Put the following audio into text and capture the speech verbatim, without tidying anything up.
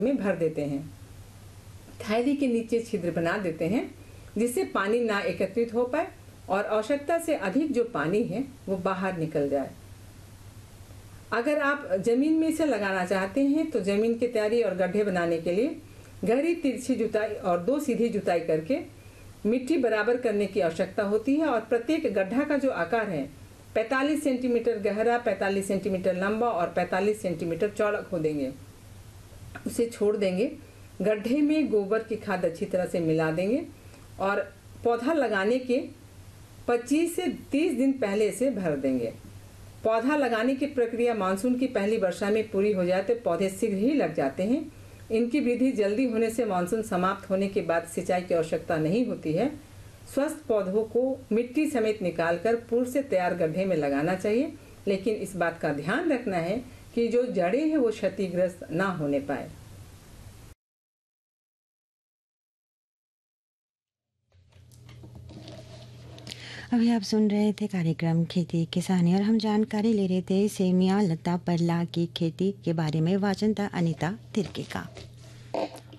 में भर देते हैं। थैली के नीचे छिद्र बना देते हैं जिससे पानी ना एकत्रित हो पाए और आवश्यकता से अधिक जो पानी है वो बाहर निकल जाए। अगर आप जमीन में इसे लगाना चाहते हैं तो जमीन की तैयारी और गड्ढे बनाने के लिए गहरी तिरछी जुताई और दो सीधी जुताई करके मिट्टी बराबर करने की आवश्यकता होती है। और प्रत्येक गड्ढा का जो आकार है पैंतालीस सेंटीमीटर गहरा, पैंतालीस सेंटीमीटर लंबा और पैंतालीस सेंटीमीटर चौड़ा खोदेंगे। उसे छोड़ देंगे। गड्ढे में गोबर की खाद अच्छी तरह से मिला देंगे और पौधा लगाने के पच्चीस से तीस दिन पहले से भर देंगे। पौधा लगाने की प्रक्रिया मानसून की पहली वर्षा में पूरी हो जाए तो पौधे शीघ्र ही लग जाते हैं। इनकी वृद्धि जल्दी होने से मानसून समाप्त होने के बाद सिंचाई की आवश्यकता नहीं होती है। स्वस्थ पौधों को मिट्टी समेत निकालकर पूर्व से तैयार गड्ढे में लगाना चाहिए, लेकिन इस बात का ध्यान रखना है कि जो जड़ें हैं वो क्षतिग्रस्त ना होने पाए। अभी आप सुन रहे थे कार्यक्रम खेती किसानी और हम जानकारी ले रहे थे सेमिया लता परला की खेती के बारे में। वाचन था अनीता तिर्की का।